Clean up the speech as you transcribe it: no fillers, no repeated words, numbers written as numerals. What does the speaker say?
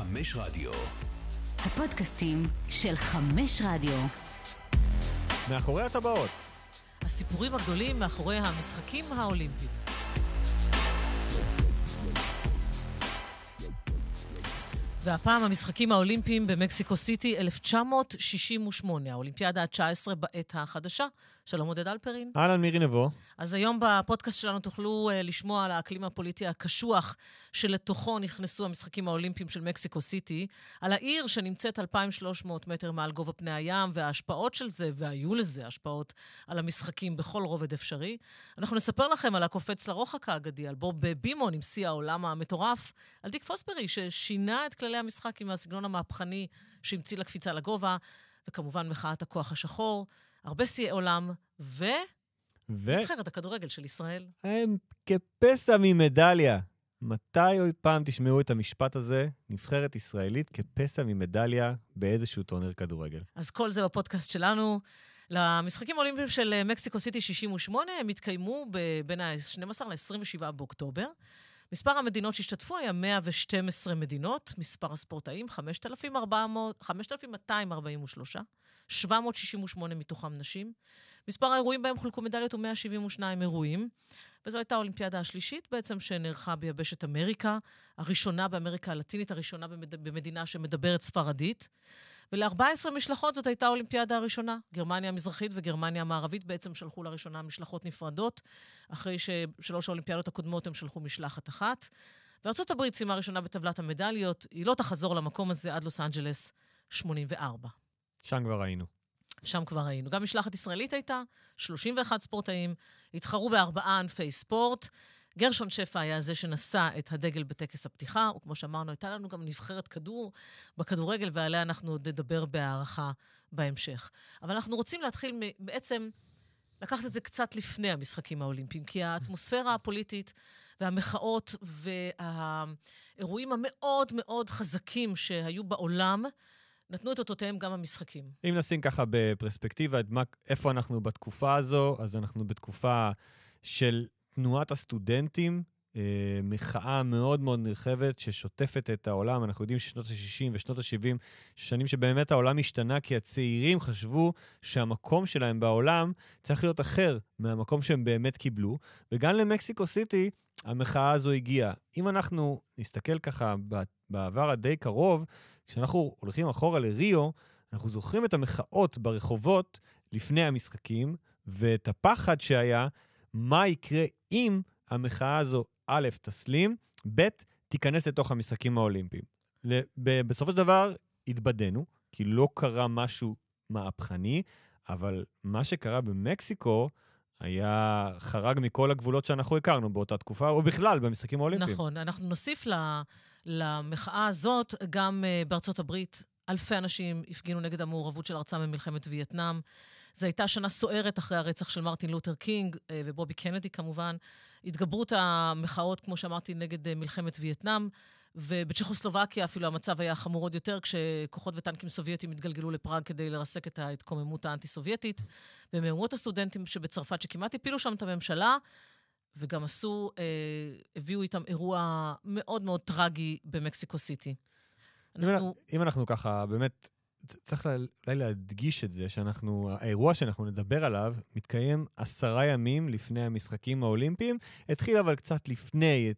חמש רדיו. הפודקאסטים של חמש רדיו. מאחורי הטבעות. הסיפורים הגדולים מאחורי המשחקים האולימפיים. והפעם המשחקים האולימפיים במקסיקו סיטי 1968, האולימפיאדה ה-19 בעת החדשה. שלום עודד אלפרין. אהלן מירי נבו. אז היום בפודקאסט שלנו תוכלו לשמוע על האקלים הפוליטי הקשוח שלתוכו נכנסו המשחקים האולימפיים של מקסיקו סיטי, על העיר שנמצאת 2,300 מטר מעל גובה פני הים, וההשפעות של זה, והיו לזה השפעות על המשחקים בכל רובד אפשרי. אנחנו נספר לכם על הקופץ לרוחק האגדי, על בוב בימון עם שיא העולם המטורף, על דיק פוסברי ששינה את כללי המשחק עם הסגנון המהפכני שהמציא לקפיצה לגובה, וכמובן מחאת הכוח השחור, הרבה שיאי עולם, נבחרת הכדורגל של ישראל. הם כפסע ממדליה. מתי או פעם תשמעו את המשפט הזה? נבחרת ישראלית כפסע ממדליה באיזשהו טורניר כדורגל. אז כל זה בפודקאסט שלנו. למשחקים האולימפיים של מקסיקו סיטי 68, הם התקיימו בין ה-12 ל-27 באוקטובר. מספר המדינות שהשתתפו היה 112 מדינות, מספר הספורטאים 5,243, 768 מתוכם נשים. מספר האירועים בהם חולקו מדליות הוא 172 אירועים, וזו הייתה האולימפיאדה השלישית בעצם שנערכה ביבשת אמריקה, הראשונה באמריקה הלטינית, הראשונה במדינה שמדברת ספרדית, ול-14 משלחות זאת הייתה האולימפיאדה הראשונה. גרמניה המזרחית וגרמניה המערבית בעצם שלחו לראשונה משלחות נפרדות, אחרי ששלוש האולימפיאדות הקודמות הם שלחו משלחת אחת. וארצות הברית סיימה ראשונה בטבלת המדליות, היא לא תחזור למקום הזה עד לוס אנג'לס 84. שם כבר היינו. גם משלחת ישראלית הייתה, 31 ספורטאים, התחרו בארבעה ענפי ספורט. גרשון שפע היה זה שנשא את הדגל בטקס הפתיחה, וכמו שאמרנו, הייתה לנו גם נבחרת כדור בכדורגל, ועליה אנחנו עוד נדבר בהערכה בהמשך. אבל אנחנו רוצים להתחיל בעצם לקחת את זה קצת לפני המשחקים האולימפיים, כי האטמוספירה הפוליטית והמחאות והאירועים המאוד מאוד חזקים שהיו בעולם, נתנו את אותותיהם גם המשחקים. אם נשים ככה בפרספקטיבה, איפה אנחנו בתקופה הזו, אז אנחנו בתקופה של תנועת הסטודנטים, מחאה מאוד מאוד נרחבת ששוטפת את העולם. אנחנו יודעים ששנות ה-60 ושנות ה-70, שנים שבאמת העולם השתנה, כי הצעירים חשבו שהמקום שלהם בעולם צריך להיות אחר מהמקום שהם באמת קיבלו, וגם למקסיקו סיטי המחאה הזו הגיעה. אם אנחנו נסתכל ככה בעבר הדי קרוב, כשאנחנו הולכים אחורה לריו, אנחנו זוכרים את המחאות ברחובות לפני המשחקים, ואת הפחד שהיה, מה יקרה אם המחאה הזו א' תסלים, ב' תיכנס לתוך המשחקים האולימפיים. בסופו של דבר התבדנו, כי לא קרה משהו מהפכני, אבל מה שקרה במקסיקו היה חרג מכל הגבולות שאנחנו הכרנו באותה תקופה, או בכלל במשחקים האולימפיים. נכון, אנחנו נוסיף למחאה הזאת גם בארצות הברית, אלפי אנשים הפגינו נגד המעורבות של ארצם במלחמת וייטנאם. זו הייתה שנה סוערת אחרי הרצח של מרטין לותר קינג ובובי קנדי כמובן. התגברות המחאות, כמו שאמרתי, נגד מלחמת וייטנאם, ובצ'כוסלובקיה אפילו המצב היה חמור עוד יותר, כשכוחות וטנקים סובייטים התגלגלו לפראג כדי לרסק את ההתקוממות האנטי-סובייטית, ומהומות הסטודנטים שבצרפת שכמעט הפילו שם את הממשלה, וגם הביאו איתם אירוע מאוד מאוד טרגי במקסיקו סיטי. אם אנחנו ככה, באמת, צריך אולי להדגיש את זה, האירוע שאנחנו נדבר עליו, מתקיים 10 ימים לפני המשחקים האולימפיים, התחיל אבל קצת לפני,